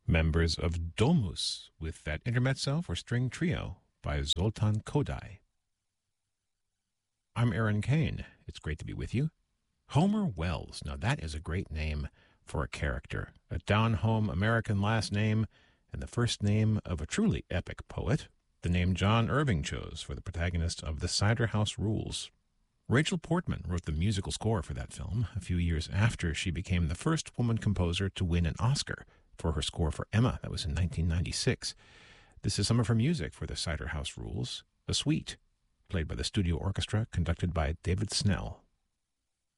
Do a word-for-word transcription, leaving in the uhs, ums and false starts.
members of Domus with that intermezzo for string trio by Zoltan Kodály. I'm Aaron Kane. It's great to be with you. Homer Wells. Now that is a great name for a character. A down-home American last name and the first name of a truly epic poet. The name John Irving chose for the protagonist of The Cider House Rules. Rachel Portman wrote the musical score for that film a few years after she became the first woman composer to win an Oscar for her score for Emma. That was in nineteen ninety-six. This is some of her music for The Cider House Rules, a suite played by the studio orchestra conducted by David Snell.